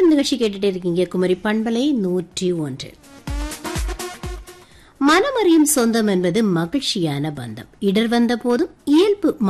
வணக்கம் நிகழ்ச்சி கேட்டுட்டே இருக்கீங்க குமரி பண்பலை 101. மனமறியும் சொந்தம் என்பது மகிழ்ச்சியான பந்தம். இடர் வந்த போதும் இயல்பு